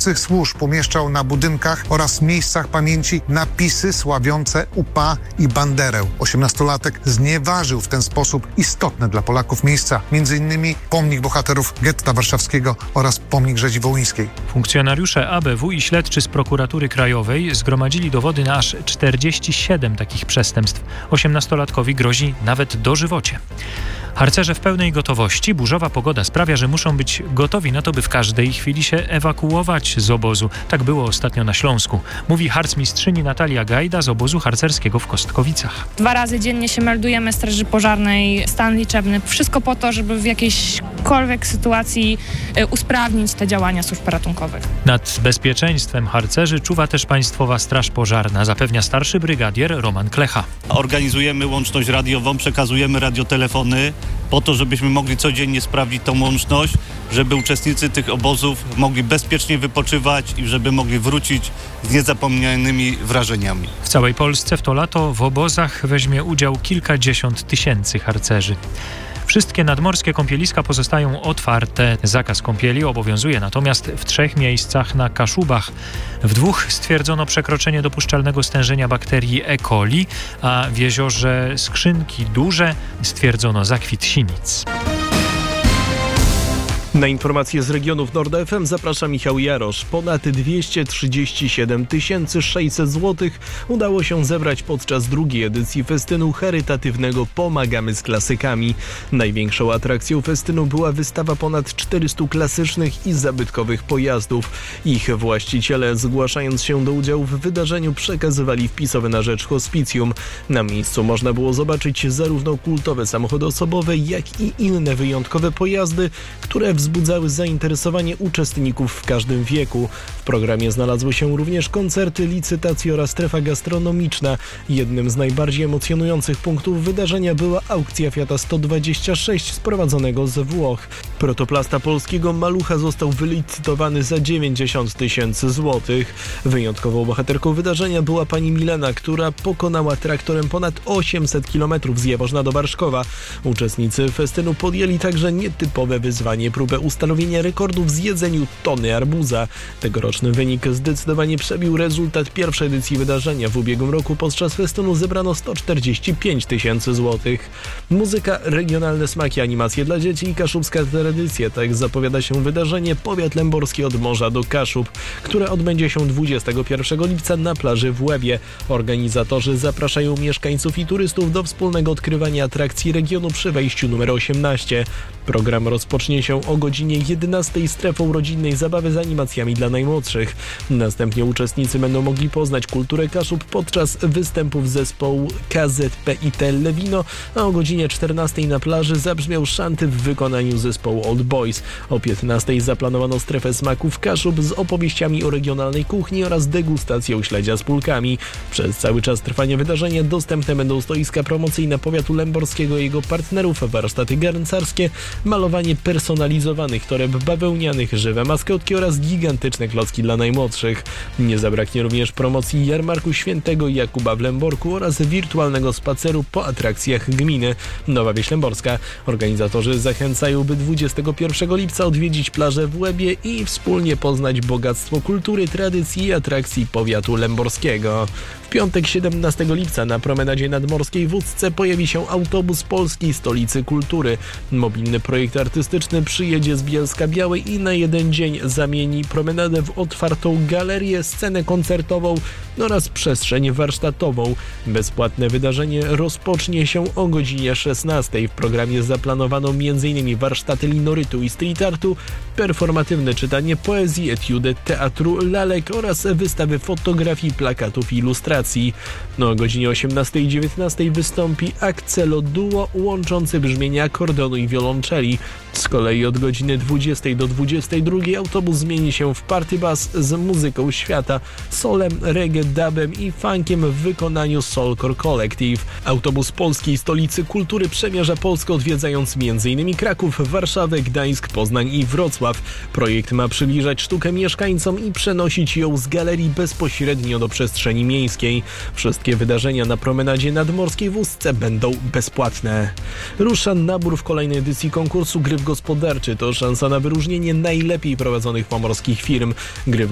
obcych służb umieszczał na budynkach oraz miejscach pamięci napisy sławiące UPA i Banderę. 18-latek znieważył w ten sposób istotne dla Polaków miejsca, m.in. pomnik bohaterów getta warszawskiego oraz pomnik rzezi wołyńskiej. Funkcjonariusze ABW i śledczy z prokuratury krajowej zgromadzili dowody na aż 47 takich przestępstw. 18-latkowi grozi nawet dożywocie. Harcerze w pełnej gotowości. Burzowa pogoda sprawia, że muszą być gotowi na to, by w każdej chwili się ewakuować z obozu. Tak było ostatnio na Śląsku. Mówi harcmistrzyni Natalia Gajda z obozu harcerskiego w Kostkowicach. 2 razy dziennie się meldujemy Straży Pożarnej, stan liczebny. Wszystko po to, żeby w jakiejśkolwiek sytuacji usprawnić te działania służb ratunkowych. Nad bezpieczeństwem harcerzy czuwa też Państwowa Straż Pożarna, zapewnia starszy brygadier Roman Klecha. Organizujemy łączność radiową, przekazujemy radiotelefony po to, żebyśmy mogli codziennie sprawdzić tą łączność, żeby uczestnicy tych obozów mogli bezpiecznie wypoczywać i żeby mogli wrócić z niezapomnianymi wrażeniami. W całej Polsce w to lato w obozach weźmie udział kilkadziesiąt tysięcy harcerzy. Wszystkie nadmorskie kąpieliska pozostają otwarte. Zakaz kąpieli obowiązuje natomiast w 3 miejscach na Kaszubach. W 2 stwierdzono przekroczenie dopuszczalnego stężenia bakterii E. coli, a w jeziorze Skrzynki Duże stwierdzono zakwit sinic. Na informacje z regionów Nord FM zaprasza Michał Jarosz. Ponad 237 600 zł udało się zebrać podczas drugiej edycji festynu charytatywnego Pomagamy z klasykami. Największą atrakcją festynu była wystawa ponad 400 klasycznych i zabytkowych pojazdów. Ich właściciele, zgłaszając się do udziału w wydarzeniu, przekazywali wpisowe na rzecz hospicjum. Na miejscu można było zobaczyć zarówno kultowe samochody osobowe, jak i inne wyjątkowe pojazdy, które wzbudzały zainteresowanie uczestników w każdym wieku. W programie znalazły się również koncerty, licytacje oraz strefa gastronomiczna. Jednym z najbardziej emocjonujących punktów wydarzenia była aukcja Fiata 126 sprowadzonego ze Włoch. Protoplasta polskiego malucha został wylicytowany za 90 000 złotych. Wyjątkową bohaterką wydarzenia była pani Milena, która pokonała traktorem ponad 800 km z Jaworzna do Barszkowa. Uczestnicy festynu podjęli także nietypowe wyzwanie, próbę ustanowienia rekordów w zjedzeniu tony arbuza. Tegoroczny wynik zdecydowanie przebił rezultat pierwszej edycji wydarzenia. W ubiegłym roku podczas festynu zebrano 145 000 złotych. Muzyka, regionalne smaki, animacje dla dzieci i kaszubska tradycja. Tak zapowiada się wydarzenie Powiat Lęborski od morza do Kaszub, które odbędzie się 21 lipca na plaży w Łebie. Organizatorzy zapraszają mieszkańców i turystów do wspólnego odkrywania atrakcji regionu przy wejściu numer 18. Program rozpocznie się o godzinie 11 strefą rodzinnej zabawy z animacjami dla najmłodszych. Następnie uczestnicy będą mogli poznać kulturę Kaszub podczas występów zespołu KZPIT Lewino, a o godzinie 14 na plaży zabrzmiał szanty w wykonaniu zespołu Old Boys. O 15 zaplanowano strefę smaków Kaszub z opowieściami o regionalnej kuchni oraz degustacją śledzia z pulkami. Przez cały czas trwania wydarzenia dostępne będą stoiska promocyjne powiatu lęborskiego i jego partnerów, warsztaty garncarskie, malowanie personalizowanych toreb bawełnianych, żywe maskotki oraz gigantyczne klocki dla najmłodszych. Nie zabraknie również promocji jarmarku Świętego Jakuba w Lęborku oraz wirtualnego spaceru po atrakcjach gminy Nowa Wieś Lęborska. Organizatorzy zachęcają, by 21 lipca odwiedzić plażę w Łebie i wspólnie poznać bogactwo kultury, tradycji i atrakcji powiatu lęborskiego. W piątek 17 lipca na promenadzie nadmorskiej w Ucce pojawi się autobus Polskiej Stolicy Kultury. Mobilny projekt artystyczny przyjedzie z Bielska-Białej i na jeden dzień zamieni promenadę w otwartą galerię, scenę koncertową oraz przestrzeń warsztatową. Bezpłatne wydarzenie rozpocznie się o godzinie 16. W programie zaplanowano m.in. warsztaty linorytu i street artu, performatywne czytanie poezji, etiudy, teatru, lalek oraz wystawy fotografii, plakatów i ilustracji. O godzinie 18 i 19 wystąpi Akcelo Duo łączący brzmienia akordeonu i wiolonczeli. Z kolei od godziny 20 do 22 autobus zmieni się w party bus z muzyką świata, soulem, reggae, dubem i funkiem w wykonaniu Soulcore Collective. Autobus Polskiej Stolicy Kultury przemierza Polskę, odwiedzając m.in. Kraków, Warszawę, Gdańsk, Poznań i Wrocław. Projekt ma przybliżać sztukę mieszkańcom i przenosić ją z galerii bezpośrednio do przestrzeni miejskiej. Wszystkie wydarzenia na promenadzie nadmorskiej w Ustce będą bezpłatne. Rusza nabór w kolejnej edycji konkursu Gryf Gospodarczy. To szansa na wyróżnienie najlepiej prowadzonych pomorskich firm. Gryf